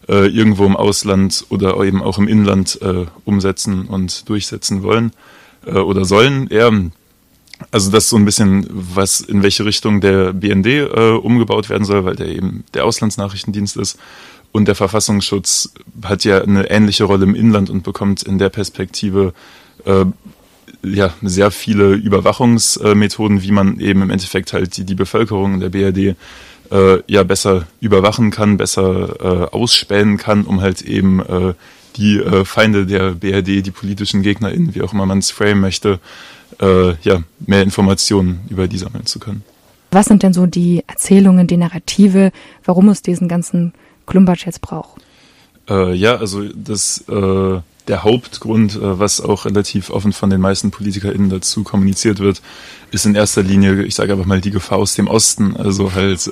irgendwo im Ausland oder eben auch im Inland umsetzen und durchsetzen wollen oder sollen. Eher, also das ist so ein bisschen, was in welche Richtung der BND umgebaut werden soll, weil der eben der Auslandsnachrichtendienst ist. Und der Verfassungsschutz hat ja eine ähnliche Rolle im Inland und bekommt in der Perspektive sehr viele Überwachungsmethoden, wie man eben im Endeffekt halt die Bevölkerung in der BRD besser überwachen kann, besser ausspähen kann, um halt eben die Feinde der BRD, die politischen GegnerInnen, wie auch immer man es framen möchte, mehr Informationen über die sammeln zu können. Was sind denn so die Erzählungen, die Narrative, warum es diesen ganzen Klumpatsch jetzt braucht? Der Hauptgrund, was auch relativ offen von den meisten PolitikerInnen dazu kommuniziert wird, ist in erster Linie, ich sage einfach mal, die Gefahr aus dem Osten. Also halt,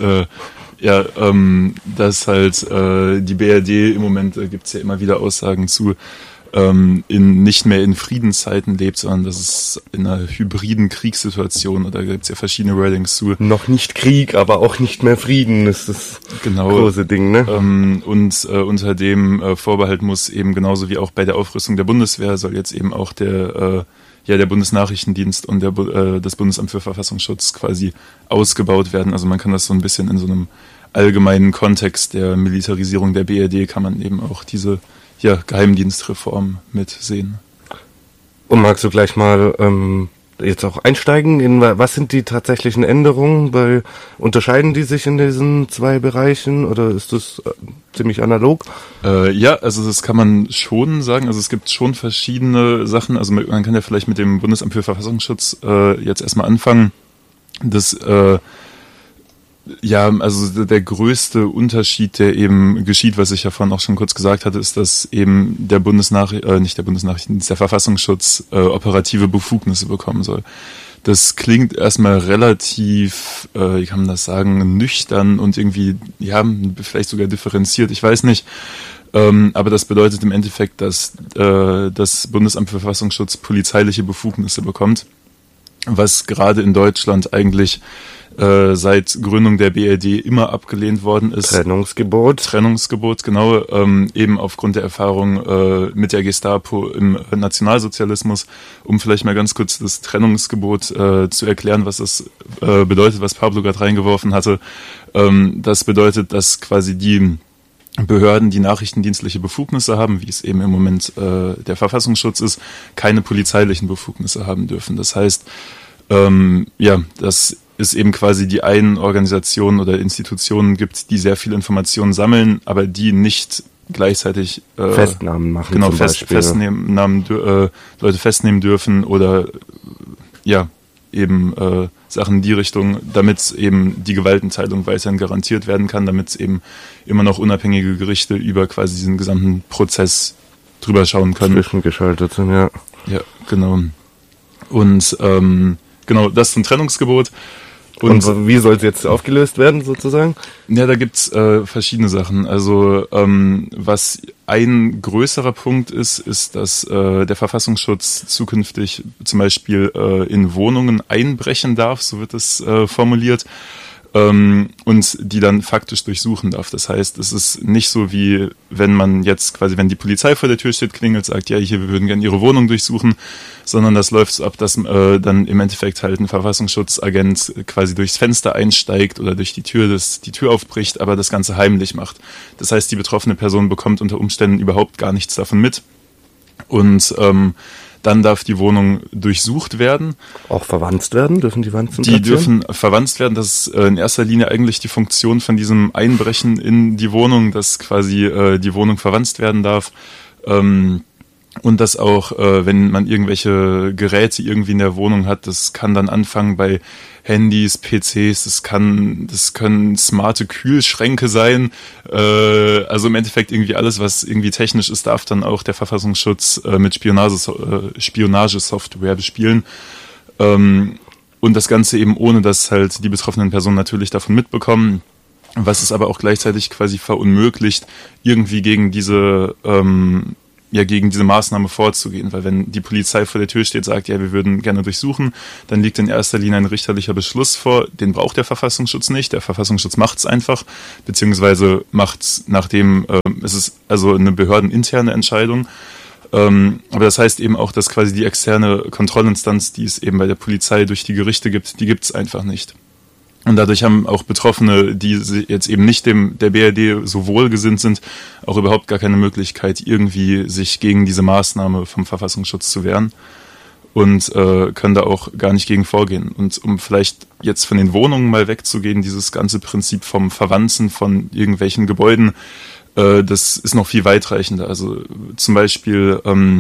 dass halt die BRD im Moment, gibt es ja immer wieder Aussagen zu, nicht mehr in Friedenszeiten lebt, sondern dass es in einer hybriden Kriegssituation, oder da gibt es ja verschiedene Wordings zu. Noch nicht Krieg, aber auch nicht mehr Frieden ist das große Ding, ne? Und unter dem Vorbehalt muss eben genauso wie auch bei der Aufrüstung der Bundeswehr soll jetzt eben auch der Bundesnachrichtendienst und das Bundesamt für Verfassungsschutz quasi ausgebaut werden. Also man kann das so ein bisschen in so einem allgemeinen Kontext der Militarisierung der BRD kann man eben auch diese Geheimdienstreform mitsehen. Und magst du gleich mal jetzt auch einsteigen in was sind die tatsächlichen Änderungen? Weil unterscheiden die sich in diesen zwei Bereichen oder ist das ziemlich analog? Also das kann man schon sagen. Also es gibt schon verschiedene Sachen. Also man kann ja vielleicht mit dem Bundesamt für Verfassungsschutz jetzt erstmal anfangen. Also der größte Unterschied, der eben geschieht, was ich ja vorhin auch schon kurz gesagt hatte, ist, dass eben der der Verfassungsschutz operative Befugnisse bekommen soll. Das klingt erstmal relativ, wie kann man das sagen, nüchtern und irgendwie, vielleicht sogar differenziert, ich weiß nicht. Aber das bedeutet im Endeffekt, dass das Bundesamt für Verfassungsschutz polizeiliche Befugnisse bekommt, was gerade in Deutschland eigentlich seit Gründung der BRD immer abgelehnt worden ist. Trennungsgebot, genau, eben aufgrund der Erfahrung mit der Gestapo im Nationalsozialismus. Um vielleicht mal ganz kurz das Trennungsgebot zu erklären, was das bedeutet, was Pablo gerade reingeworfen hatte. Das bedeutet, dass quasi die Behörden, die nachrichtendienstliche Befugnisse haben, wie es eben im Moment der Verfassungsschutz ist, keine polizeilichen Befugnisse haben dürfen. Das heißt, das ist eben quasi die einen Organisationen oder Institutionen gibt, die sehr viel Informationen sammeln, aber die nicht gleichzeitig Festnahmen machen. Genau, Leute festnehmen dürfen oder Sachen in die Richtung, damit eben die Gewaltenteilung weiterhin garantiert werden kann, damit eben immer noch unabhängige Gerichte über quasi diesen gesamten Prozess drüber schauen können. Zwischengeschaltet sind, ja. Ja, genau. Und das ist ein Trennungsgebot. Und wie soll es jetzt aufgelöst werden, sozusagen? Ja, da gibt's verschiedene Sachen. Also was ein größerer Punkt ist, dass der Verfassungsschutz zukünftig zum Beispiel in Wohnungen einbrechen darf, so wird es formuliert, und die dann faktisch durchsuchen darf. Das heißt, es ist nicht so wie, wenn man jetzt quasi, wenn die Polizei vor der Tür steht, klingelt, sagt, ja, hier, wir würden gerne Ihre Wohnung durchsuchen, sondern das läuft so ab, dass dann im Endeffekt halt ein Verfassungsschutzagent quasi durchs Fenster einsteigt oder durch die Tür aufbricht, aber das Ganze heimlich macht. Das heißt, die betroffene Person bekommt unter Umständen überhaupt gar nichts davon mit und dann darf die Wohnung durchsucht werden. Auch verwanzt werden? Dürfen die Wanzen Die dürfen verwanzt werden. Das ist in erster Linie eigentlich die Funktion von diesem Einbrechen in die Wohnung, dass quasi die Wohnung verwanzt werden darf. Und dass auch, wenn man irgendwelche Geräte irgendwie in der Wohnung hat, das kann dann anfangen bei Handys, PCs, das können smarte Kühlschränke sein. Also im Endeffekt irgendwie alles, was irgendwie technisch ist, darf dann auch der Verfassungsschutz mit Spionagesoftware bespielen. Und das Ganze eben ohne, dass halt die betroffenen Personen natürlich davon mitbekommen. Was es aber auch gleichzeitig quasi verunmöglicht, irgendwie gegen diese gegen diese Maßnahme vorzugehen, weil wenn die Polizei vor der Tür steht, sagt, ja, wir würden gerne durchsuchen, dann liegt in erster Linie ein richterlicher Beschluss vor, den braucht der Verfassungsschutz nicht, der Verfassungsschutz macht es einfach, beziehungsweise macht es nachdem, es ist also eine behördeninterne Entscheidung, aber das heißt eben auch, dass quasi die externe Kontrollinstanz, die es eben bei der Polizei durch die Gerichte gibt, die gibt es einfach nicht. Und dadurch haben auch Betroffene, die jetzt eben nicht der BRD so wohlgesinnt sind, auch überhaupt gar keine Möglichkeit, irgendwie sich gegen diese Maßnahme vom Verfassungsschutz zu wehren und können da auch gar nicht gegen vorgehen. Und um vielleicht jetzt von den Wohnungen mal wegzugehen, dieses ganze Prinzip vom Verwanzen von irgendwelchen Gebäuden, das ist noch viel weitreichender. Also zum Beispiel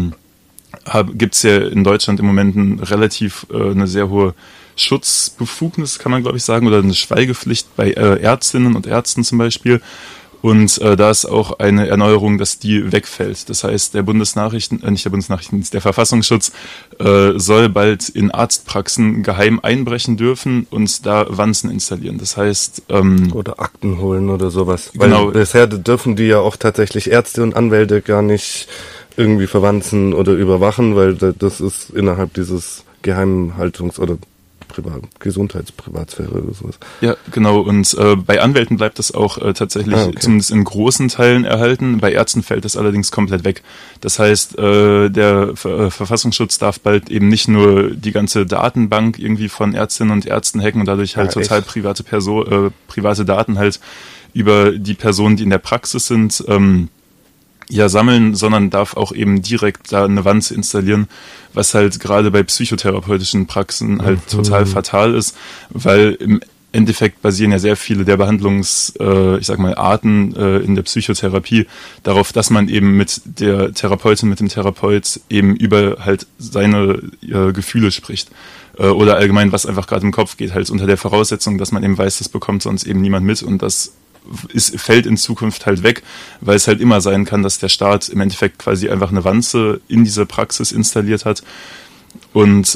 gibt es ja in Deutschland im Moment eine sehr hohe Schutzbefugnis, kann man glaube ich sagen, oder eine Schweigepflicht bei Ärztinnen und Ärzten zum Beispiel. Und da ist auch eine Erneuerung, dass die wegfällt. Das heißt, der Verfassungsschutz soll bald in Arztpraxen geheim einbrechen dürfen und da Wanzen installieren. Das heißt oder Akten holen oder sowas. Genau. Weil bisher dürfen die ja auch tatsächlich Ärzte und Anwälte gar nicht irgendwie verwanzen oder überwachen, weil das ist innerhalb dieses Geheimhaltungs- oder Gesundheitsprivatsphäre oder sowas. Ja, genau. Und bei Anwälten bleibt das auch tatsächlich zumindest in großen Teilen erhalten. Bei Ärzten fällt das allerdings komplett weg. Das heißt, der Verfassungsschutz darf bald eben nicht nur die ganze Datenbank irgendwie von Ärztinnen und Ärzten hacken und dadurch halt total private Daten halt über die Personen, die in der Praxis sind, sammeln, sondern darf auch eben direkt da eine Wanze installieren, was halt gerade bei psychotherapeutischen Praxen halt total fatal ist, weil im Endeffekt basieren ja sehr viele der Arten in der Psychotherapie darauf, dass man eben mit der Therapeutin, mit dem Therapeut eben über halt seine Gefühle spricht. Oder allgemein, was einfach gerade im Kopf geht, halt unter der Voraussetzung, dass man eben weiß, das bekommt sonst eben niemand mit und das fällt in Zukunft halt weg, weil es halt immer sein kann, dass der Staat im Endeffekt quasi einfach eine Wanze in diese Praxis installiert hat. Und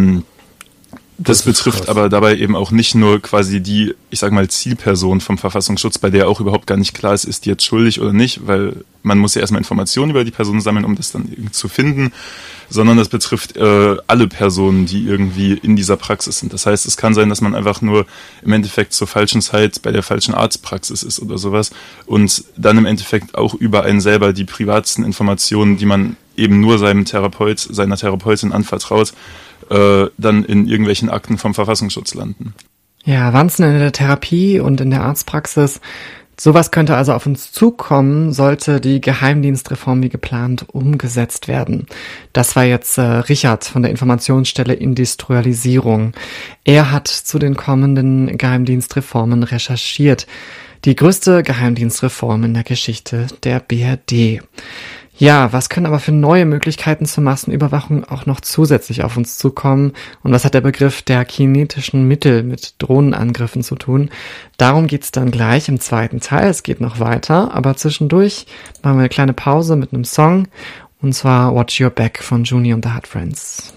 das betrifft krass. Aber dabei eben auch nicht nur quasi die, Zielperson vom Verfassungsschutz, bei der auch überhaupt gar nicht klar ist die jetzt schuldig oder nicht, weil man muss ja erstmal Informationen über die Person sammeln, um das dann irgendwie zu finden, sondern das betrifft alle Personen, die irgendwie in dieser Praxis sind. Das heißt, es kann sein, dass man einfach nur im Endeffekt zur falschen Zeit bei der falschen Arztpraxis ist oder sowas und dann im Endeffekt auch über einen selber die privatsten Informationen, die man eben nur seiner Therapeutin anvertraut, dann in irgendwelchen Akten vom Verfassungsschutz landen. Ja, Wanzen in der Therapie und in der Arztpraxis. Sowas könnte also auf uns zukommen, sollte die Geheimdienstreform wie geplant umgesetzt werden. Das war jetzt Richard von der Informationsstelle Industrialisierung. Er hat zu den kommenden Geheimdienstreformen recherchiert. Die größte Geheimdienstreform in der Geschichte der BRD. Ja, was können aber für neue Möglichkeiten zur Massenüberwachung auch noch zusätzlich auf uns zukommen? Und was hat der Begriff der kinetischen Mittel mit Drohnenangriffen zu tun? Darum geht's dann gleich im zweiten Teil. Es geht noch weiter, aber zwischendurch machen wir eine kleine Pause mit einem Song. Und zwar Watch Your Back von Juni und the Hard Friends.